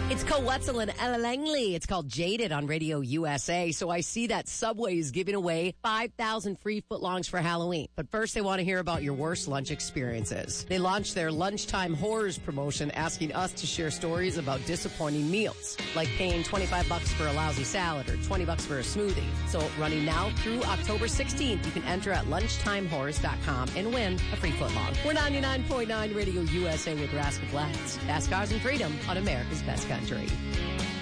It's Cole Wetzel and Ella Langley. It's called Jaded on Radio USA. So I see that Subway is giving away 5,000 free footlongs for Halloween. But first, they want to hear about your worst lunch experiences. They launched their Lunchtime Horrors promotion, asking us to share stories about disappointing meals, like paying $25 for a lousy salad or $20 for a smoothie. So running now through October 16th, you can enter at lunchtimehorrors.com and win a free footlong. We're 99.9 Radio USA with Rascal Flats. Fast cars and freedom on America's Best Country.